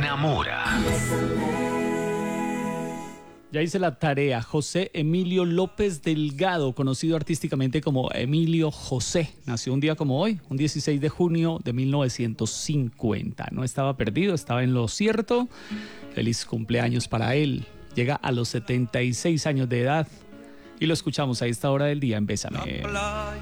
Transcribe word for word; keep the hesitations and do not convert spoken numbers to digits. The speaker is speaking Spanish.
enamora. Ya hice la tarea. José Emilio López Delgado, conocido artísticamente como Emilio José, nació un día como hoy, un dieciséis de junio de mil novecientos cincuenta. No estaba perdido, estaba en lo cierto. Feliz cumpleaños para él. Llega a los setenta y seis años de edad y lo escuchamos a esta hora del día en Bésame.